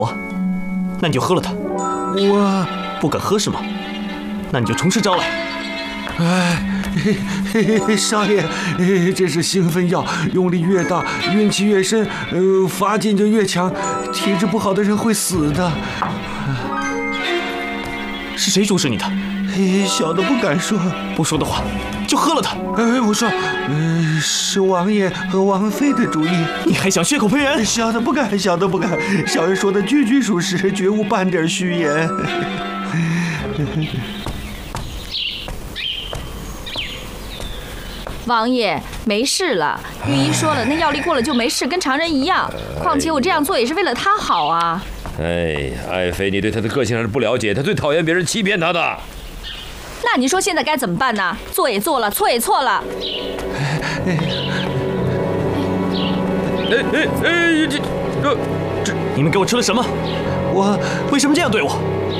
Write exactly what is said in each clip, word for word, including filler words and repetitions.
我，那你就喝了它。 我不敢喝是吗？那你就重施招来。 哎，嘿嘿嘿，少爷，这是兴奋药，用力越大，运气越深，呃，发劲就越强，体质不好的人会死的。 是谁主使你的？ 嘿，小的不敢说。 不说的话，就喝了它。 哎，我说，呃，是王爷和王妃的主意。 你还想血口喷人？ 小的不敢，小的不敢。少爷说的句句属实，绝无半点虚言。 王爷，没事了。御医说了，那药力过了就没事，跟常人一样。况且我这样做也是为了他好啊。 哎，爱妃，你对他的个性还是不了解，他最讨厌别人欺骗他的。 那你说现在该怎么办呢？做也做了，错也错了。 哎哎哎，这这这，你们给我吃了什么？ 我为什么这样对我？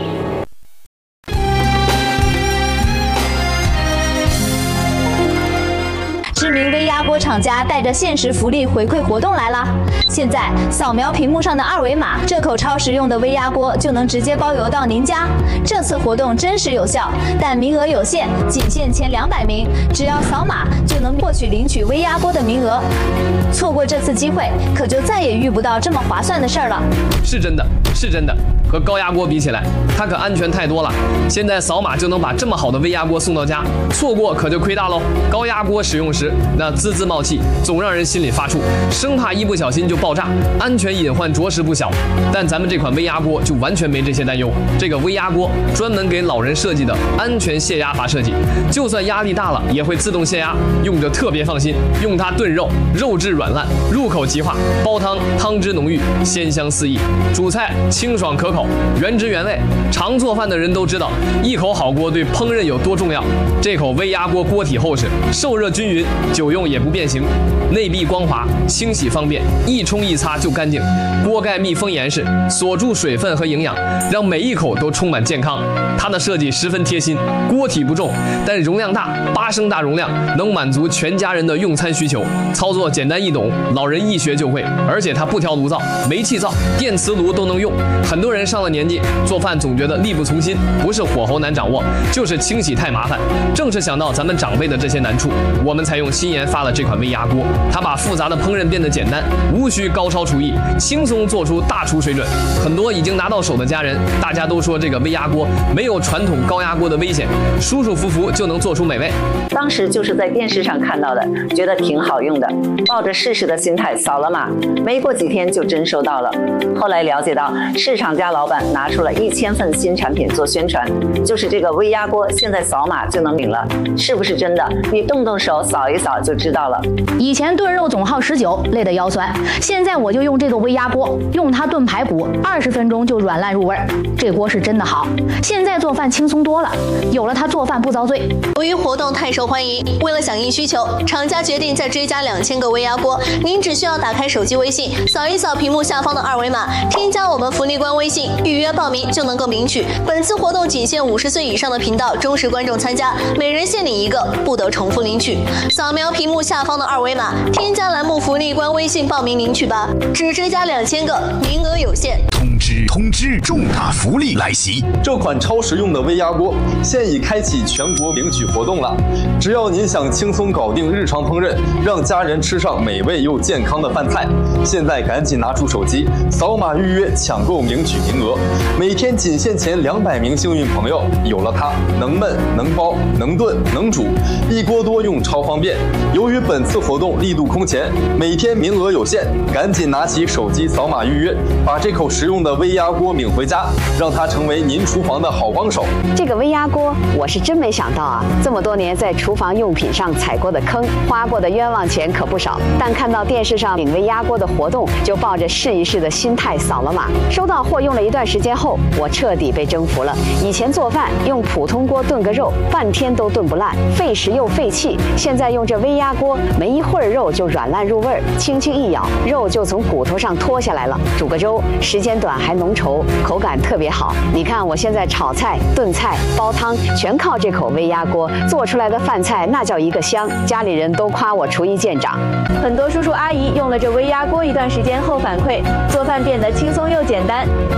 知名微压锅厂家带着限时福利回馈活动来啦！现在扫描屏幕上的二维码，这口超实用的微压锅就能直接包邮到您家。这次活动真实有效，但名额有限，仅限前两百名，只要扫码就能获取领取微压锅的名额。错过这次机会，可就再也遇不到这么划算的事儿了。 是真的，是真的。和高压锅比起来，它可安全太多了。现在扫码就能把这么好的微压锅送到家，错过可就亏大喽。高压锅使用时，那滋滋冒气，总让人心里发怵，生怕一不小心就爆炸，安全隐患着实不小。但咱们这款微压锅就完全没这些担忧。这个微压锅专门给老人设计的安全泄压阀设计，就算压力大了也会自动泄压，用着特别放心。用它炖肉，肉质软烂，入口即化；煲汤，汤汁浓郁，鲜香四溢；煮菜清爽可口，原汁原味。常做饭的人都知道，一口好锅对烹饪有多重要。这口微压锅锅体厚实，受热均匀，久用也不变形，内壁光滑，清洗方便，一冲一擦就干净。锅盖密封严实，锁住水分和营养，让每一口都充满健康。它的设计十分贴心，锅体不重，但容量大，八升大容量，能满足全家人的用餐需求。操作简单易懂，老人一学就会。而且它不调炉灶，煤气灶、电磁炉都能用。很多人上了年纪，做饭总觉得力不从心，不是火候难掌握，就是清洗太麻烦。正是想到咱们长辈的这些难处，我们才用新研发了这款微压锅。它把复杂的烹饪变得简单，无需高超厨艺，轻松做出大厨水准。很多已经拿到手的家人，大家都说这个微压锅没有传统高压锅的危险，舒舒服服就能做出美味。 当时就是在电视上看到的，觉得挺好用的，抱着试试的心态扫了码，没过几天就真收到了。后来了解到，市场家老板拿出了一千份新产品做宣传，就是这个微压锅，现在扫码就能领了，是不是真的？你动动手扫一扫就知道了。 以前炖肉总耗十九，累得腰酸，现在我就用这个微压锅，用它炖排骨，二十分钟就软烂入味儿。这锅是真的好，现在做饭轻松多了，有了它做饭不遭罪。 由于活动太受欢迎，为了响应需求，厂家决定再追加两千个微压锅。您只需要打开手机微信，扫一扫屏幕下方的二维码，添加我们福利官微信，预约报名就能够领取。本次活动仅限五十岁以上的频道忠实观众参加，每人限领一个，不得重复领取。扫描屏幕下方的二维码，添加栏目福利官微信报名领取吧，只追加两千个，名额有限。 通知通知，重大福利来袭！ 这款超实用的微压锅现已开启全国领取活动了。只要您想轻松搞定日常烹饪，让家人吃上美味又健康的饭菜，现在赶紧拿出手机，扫码预约抢购领取名额。每天仅限前两百名幸运朋友，有了它，能焖能包能炖能煮，一锅多用超方便。由于本次活动力度空前，每天名额有限，赶紧拿起手机扫码预约，把这口实用的微压锅领回家，让它成为您厨房的好帮手。 这个微压锅我是真没想到啊，这么多年在厨房用品上踩过的坑，花过的冤枉钱可不少。但看到电视上领微压锅的活动，就抱着试一试的心态扫了码。收到货用了一段时间后，我彻底被征服了。以前做饭用普通锅炖个肉，半天都炖不烂，费时又费气。现在用这微压锅，没一会儿肉就软烂入味儿，轻轻一咬，肉就从骨头上脱下来了。煮个粥，时间短还浓稠，口感特别好。你看我现在炒菜、炖菜、煲汤，全靠这口微压锅做出来的饭菜，那叫一个香。家里人都夸我厨艺见长。 很多叔叔阿姨用了这微压锅一段时间后反馈，做饭变得轻松又简单。